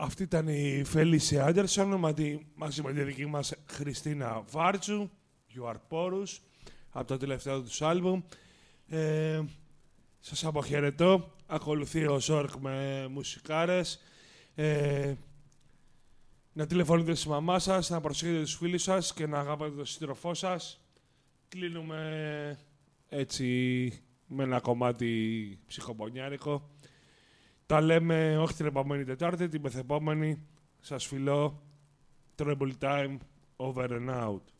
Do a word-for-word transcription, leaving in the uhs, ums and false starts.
Αυτή ήταν η Φέλισι Άντερσον μαζί με τη δική μας Χριστίνα Βάρτζου, You Are Porous, από το τελευταίο τους άλμπουμ. Ε, σας αποχαιρετώ. Ακολουθεί ο Ζόρκ με μουσικάρες. Ε, να τηλεφωνείτε στη μαμά σας, να προσέχετε τους φίλους σας και να αγαπάτε τον σύντροφό σας. Κλείνουμε έτσι με ένα κομμάτι ψυχοπονιάρικο. Τα λέμε όχι την επόμενη Τετάρτη, την μεθεπόμενη. Σας φιλώ. Treble time, over and out.